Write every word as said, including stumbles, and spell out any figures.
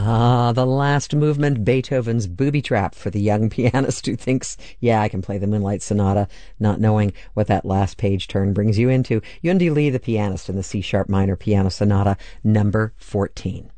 Ah, the last movement, Beethoven's Booby Trap, for the young pianist who thinks, yeah, I can play the Moonlight Sonata, not knowing what that last page turn brings you into. Yundi Lee, the pianist, in the C-sharp minor piano sonata number fourteen.